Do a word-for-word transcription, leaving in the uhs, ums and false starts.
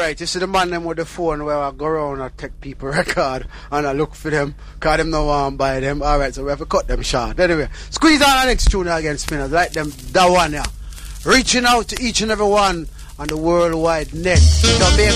Alright, you see the man them with the phone where I go around and take people record and I look for them, cause them no want to buy them. Alright, so we have to cut them short. Anyway, squeeze on the next tune against Spinners, like them, that one, yeah. Reaching out to each and every one on the worldwide net. Jamaica